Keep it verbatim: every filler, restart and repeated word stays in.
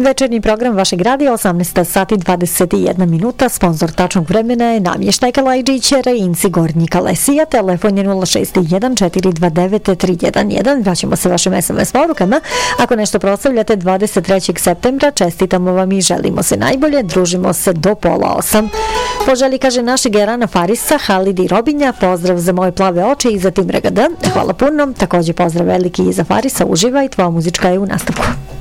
Večernji program vašeg radija osamnaest sati dvadeset jedna minuta. Sponsor tačnog vremena je namještaj Kalajđić, Reinci Gornji Kalesija. Telefon je nula šest jedan četiri dva devet tri jedan jedan. Vraćamo se vašim es em es porukama. Ako nešto proslavljate dvadeset trećeg septembra, čestitamo vam i želimo se najbolje. Družimo se do pola osam. Poželi, kaže naši Gerana Farisa, Halidi Robinja, pozdrav za moje plave oči i za Tim Regada. Hvala puno. Također pozdrav veliki i za Farisa. Uživaj, tvoja muzička je u nastavku.